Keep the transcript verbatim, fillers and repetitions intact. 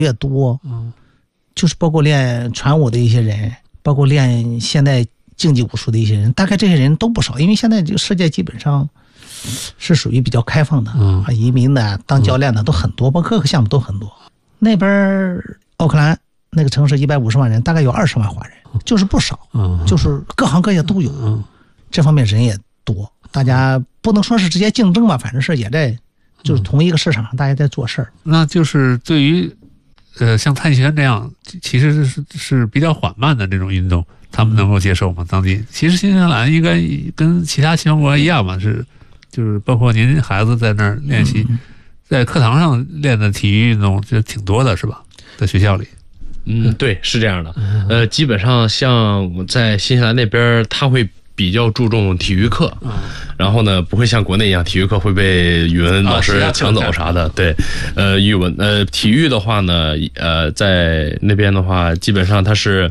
越多， 嗯， 就是包括练传武的一些人，包括练现代竞技武术的一些人，大概这些人都不少。因为现在这个世界基本上是属于比较开放的， 嗯， 移民的、当教练的都很多，包括各个项目都很多。那边奥克兰那个城市一百五十万人，大概有二十万华人，就是不少， 嗯， 就是各行各业都有， 嗯， 这方面人也多，大家不能说是直接竞争吧，反正是也在。就是同一个市场上，大家在做事儿。 那就是对于，呃，像太极拳这样，其实是是比较缓慢的这种运动，他们能够接受吗？当地其实新西兰应该跟其他西方国家一样嘛，是就是包括您孩子在那儿练习，在课堂上练的体育运动就挺多的，是吧？在学校里。 嗯，对，是这样的。呃，基本上像在新西兰那边，他会比较注重体育课，嗯，然后呢，不会像国内一样，体育课会被语文老师抢走啥的。对，呃，语文呃体育的话呢，呃，在那边的话，基本上它是